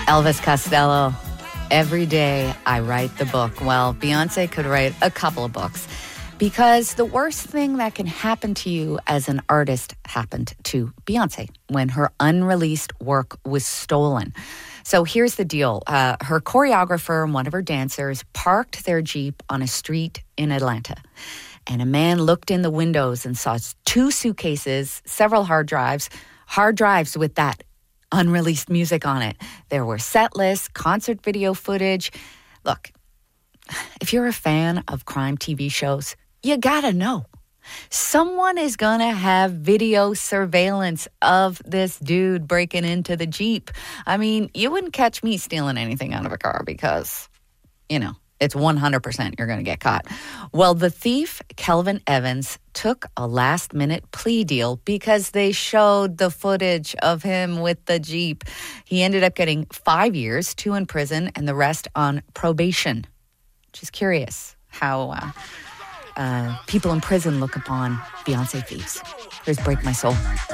Elvis Costello. Every day I write the book. Well, Beyonce could write a couple of books because the worst thing that can happen to you as an artist happened to Beyonce when her unreleased work was stolen. So here's the deal. Her choreographer and one of her dancers parked their Jeep on a street in Atlanta. And a man looked in the windows and saw 2 suitcases, several hard drives with that unreleased music on it. There were set lists, concert video footage. Look, if you're a fan of crime TV shows, you gotta know. Someone is gonna have video surveillance of this dude breaking into the Jeep. I mean, you wouldn't catch me stealing anything out of a car because, it's 100% you're going to get caught. Well, the thief, Kelvin Evans, took a last-minute plea deal because they showed the footage of him with the Jeep. He ended up getting 5 years, 2 in prison, and the rest on probation. Which is curious how people in prison look upon Beyonce thieves. Here's Break My Soul.